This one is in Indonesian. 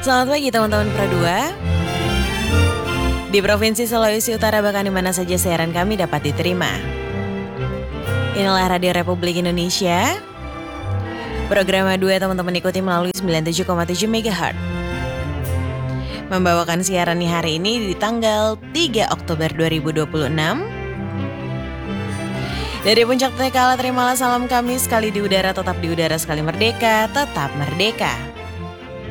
Selamat pagi teman-teman Pro 2. Di Provinsi Sulawesi Utara bahkan di mana saja siaran kami dapat diterima. Inilah Radio Republik Indonesia. Program 2 teman-teman ikuti melalui 97,7 MHz. Membawakan siaran hari ini di tanggal 3 Oktober 2026. Dari puncak Tekala terimalah salam kami sekali di udara tetap di udara, sekali merdeka tetap merdeka.